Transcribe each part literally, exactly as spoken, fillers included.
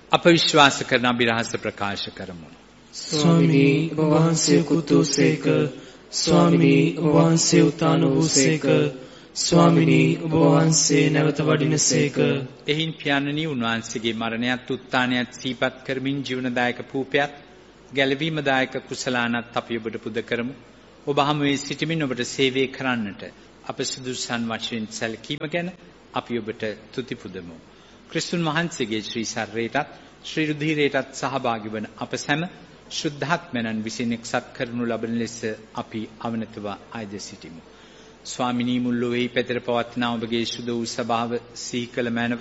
අප විශ්වාස කරන අභිරහස ප්‍රකාශ කරමු. ස්වාමිනී ඔබ වහන්සේ කුතුසේක, ස්වාමිනී ඔබ වහන්සේ උතාන වූසේක, ස්වාමිනී ඔබ වහන්සේ නැවත වඩිනසේක. එහින් පියාණනි උන්වහන්සේගේ මරණයත් උත්ථානයත් සිහිපත් කරමින් ජීවනදායක පූපයත් ගැලවීමදායක කුසලානත් අපි ඔබට පුද කරමු. ඔබ හමුවේ සිටමින් ඔබට සේවය කරන්නට අප සුදුසුසන් වශයෙන් සැලකීම ගැන අපි ඔබට තුති පුදමු. ක්‍රිස්තුන් වහන්සේගේ ශ්‍රී ශරීරයටත් ශ්‍රී රුධිරයටත් සහභාගී වන අප සැම ශුද්ධාත්මයන් විසින් එක්සත් කරනු ලබන ලෙස අපි අවනතව ආයද සිටිමු. ස්වාමිනී මුල් ලොවේහි පැතිර පවත්නා ඔබගේ සුදු වූ ස්වභාව සිහි කළ මැනව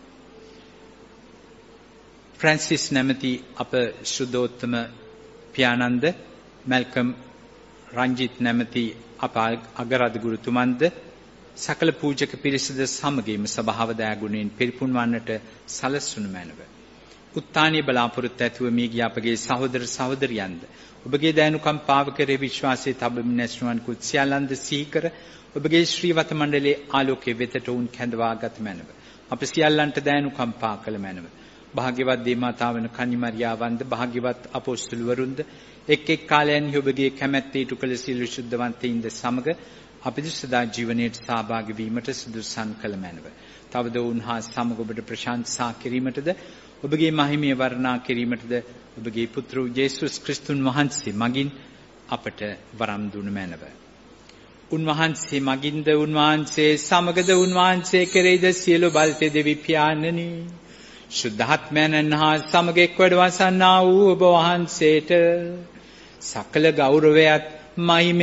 ෆ්‍රැන්සිස් නැමැති අප ශුද්ධෝත්තම පියාණන්ද, මැල්කම් රංජිත් නැමැති අප අගරාධ ගුරුතුමන්ද, සකල පූජක පිරිසද සමගින්ම ස්වභාව දයාගුණයෙන් පිරිපුන් වන්නට සලස්වනු මැනව. උත්ථානීය බලාපොරොත්තු ඇතුව මිය ගිය අපගේ සහෝදර සහෝදරියන්ද ඔබගේ දයනුකම්පාව කෙරෙහි විශ්වාසයේ තබමින් නැස්නුවන් කුත් සියල්ලන්ද සිහි කර ඔබගේ ශ්‍රීවත මණ්ඩලයේ ආලෝකයේ වෙතට උන් කැඳවා ගත මැනව. අප සියල්ලන්ට දයනුකම්පා කළ මැනව. භාග්‍යවත් දේවමාතාවන කන්නිමරියාවන්ද, භාග්‍යවත් අපොස්තුලවරුන්ද එක් එක් කාලයන්හි ඔබගේ කැමැත්ත ඉටු කළ සියලු ශුද්ධවන්තයින්ද සමග අපිට සදා ජීවනයේ සහභාගී වීමට සුදුසුසන් කළ මැනව. තවද උන්හා සමග ඔබට ප්‍රශංසා කිරීමටද ඔබගේ මහිමය වර්ණනා කිරීමටද ඔබගේ පුත්‍ර යේසුස් ක්‍රිස්තුන් වහන්සේ මගින් අපට වරම් දුන මැනව. උන්වහන්සේ මගින්ද, උන්වහන්සේ සමගද, උන්වහන්සේ කෙරෙහිද සියලු බලතේ දෙවි පියාණනි ශුද්ධාත්මයන් හා සමග එක්වඩ වසන්නා වූ ඔබ වහන්සේට සකල ගෞරවයත් මහිමය